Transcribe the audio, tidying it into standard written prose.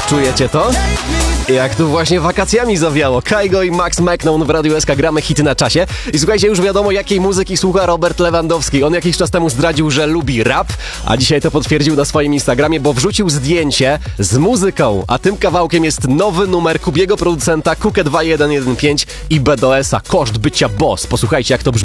Czujecie to? Jak tu właśnie wakacjami zawiało. Kygo i Max McKnown w Radiu SK, gramy hity na czasie. I słuchajcie, już wiadomo, jakiej muzyki słucha Robert Lewandowski. On jakiś czas temu zdradził, że lubi rap, a dzisiaj to potwierdził na swoim Instagramie, bo wrzucił zdjęcie z muzyką. A tym kawałkiem jest nowy numer Kubiego producenta, Kukę 2115 i BDS-a, Koszt bycia boss. Posłuchajcie, jak to brzmi.